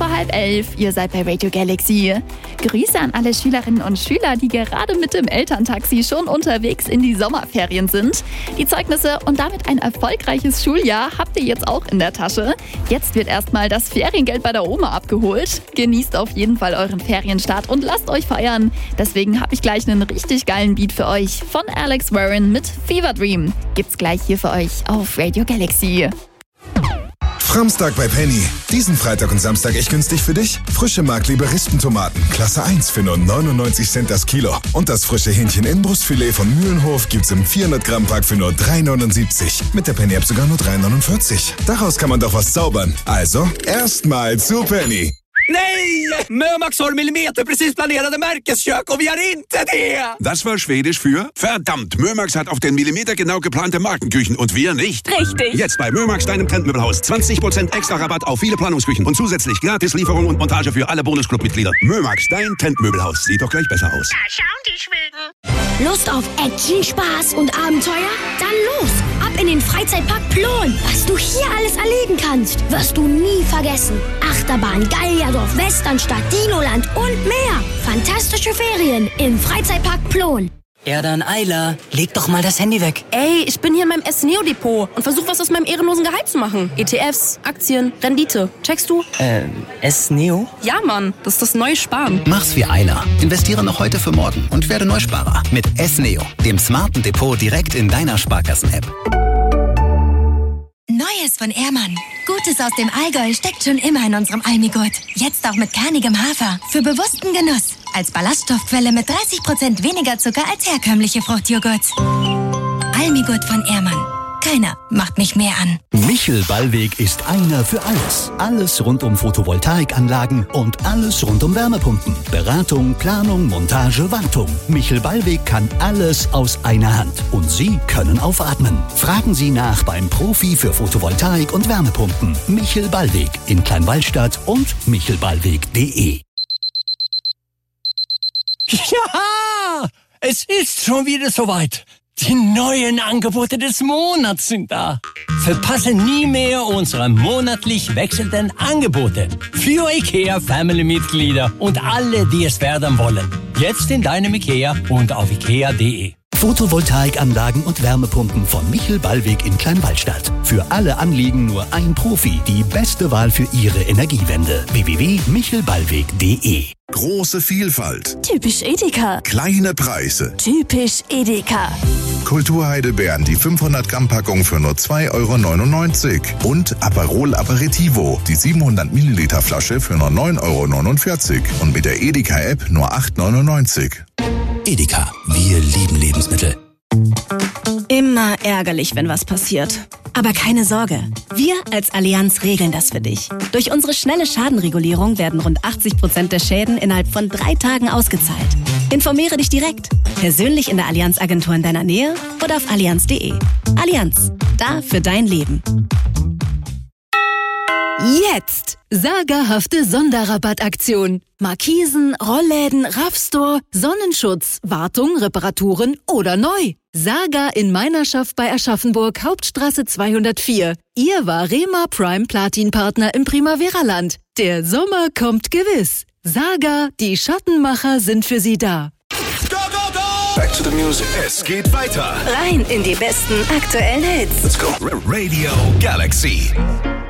vor 10:30. Ihr seid bei Radio Galaxy. Grüße an alle Schülerinnen und Schüler, die gerade mit dem Elterntaxi schon unterwegs in die Sommerferien sind. Die Zeugnisse und damit ein erfolgreiches Schuljahr habt ihr jetzt auch in der Tasche. Jetzt wird erstmal das Feriengeld bei der Oma abgeholt. Genießt auf jeden Fall euren Ferienstart und lasst euch feiern. Deswegen habe ich gleich einen richtig geilen Beat für euch von Alex Warren mit Fever Dream. Gibt's gleich hier für euch auf Radio Galaxy. Framstag bei Penny. Diesen Freitag und Samstag echt günstig für dich? Frische Mark-Liberistentomaten, Klasse 1 für nur 99 Cent das Kilo. Und das frische Hähnchen-Innenbrustfilet von Mühlenhof gibt's im 400-Gramm-Pack für nur 3,79. Mit der Penny-App sogar nur 3,49. Daraus kann man doch was zaubern. Also, erstmal zu Penny. Nej! Mömax har millimeterprecis planerade Märkeskök och vi har inte det! Das war Schwedisch für verdammt. Mömax hat auf den Millimeter genau geplante Markenküchen und wir nicht. Richtig. Jetzt bei Mömax, deinem Trendmöbelhaus. 20% extra Rabatt auf viele Planungsküchen und zusätzlich gratis Lieferung und Montage für alle Bonusclub-Mitglieder. Mömax, dein Trendmöbelhaus. Sieht doch gleich besser aus. Da schauen die Schweden. Lust auf Action, Spaß und Abenteuer? Dann los! Ab in den Freizeitpark Plon. Was du hier alles erleben kannst, wirst du nie vergessen. Achterbahn, Gallierdorf, Westernstadt, Dinoland und mehr. Fantastische Ferien im Freizeitpark Plon. Ja dann, Ayla, leg doch mal das Handy weg. Ey, ich bin hier in meinem S-Neo-Depot und versuche was aus meinem ehrenlosen Gehalt zu machen. ETFs, Aktien, Rendite. Checkst du? S-Neo? Ja, Mann, das ist das neue Sparen. Mach's wie Ayla. Investiere noch heute für morgen und werde Neusparer. Mit S-Neo, dem smarten Depot direkt in deiner Sparkassen-App. Neues von Ehrmann. Gutes aus dem Allgäu steckt schon immer in unserem Almigurt. Jetzt auch mit kernigem Hafer. Für bewussten Genuss. Als Ballaststoffquelle mit 30% weniger Zucker als herkömmliche Fruchtjoghurts. Almigurt von Ehrmann. Keiner macht mich mehr an. Michel Ballweg ist einer für alles. Alles rund um Photovoltaikanlagen und alles rund um Wärmepumpen. Beratung, Planung, Montage, Wartung. Michel Ballweg kann alles aus einer Hand. Und Sie können aufatmen. Fragen Sie nach beim Profi für Photovoltaik und Wärmepumpen. Michel Ballweg in Kleinwallstadt und michelballweg.de. Ja! Es ist schon wieder soweit. Die neuen Angebote des Monats sind da. Verpasse nie mehr unsere monatlich wechselnden Angebote für IKEA-Family-Mitglieder und alle, die es werden wollen. Jetzt in deinem IKEA und auf ikea.de. Photovoltaikanlagen und Wärmepumpen von Michel Ballweg in Kleinwallstadt. Für alle Anliegen nur ein Profi. Die beste Wahl für Ihre Energiewende. www.michelballweg.de. Große Vielfalt. Typisch Edeka. Kleine Preise. Typisch Edeka. Kulturheidelbeeren, die 500-Gramm-Packung für nur 2,99 € und Aperol Aperitivo, die 700 Milliliter Flasche für nur 9,49 € und mit der Edeka-App nur 8,99 €. Edeka. Wir lieben Lebensmittel. Immer ärgerlich, wenn was passiert. Aber keine Sorge, wir als Allianz regeln das für dich. Durch unsere schnelle Schadenregulierung werden rund 80% der Schäden innerhalb von 3 Tagen ausgezahlt. Informiere dich direkt, persönlich in der Allianz-Agentur in deiner Nähe oder auf allianz.de. Allianz, da für dein Leben. Jetzt! Sagerhafte Sonderrabattaktion. Markisen, Rollläden, Raffstore, Sonnenschutz, Wartung, Reparaturen oder neu. Saga in Meinerschaft bei Aschaffenburg, Hauptstraße 204. Ihr Varema Prime Platin Partner im Primavera-Land. Der Sommer kommt gewiss. Saga, die Schattenmacher sind für Sie da. Back to the music. Es geht weiter. Rein in die besten aktuellen Hits. Let's go. Radio Galaxy.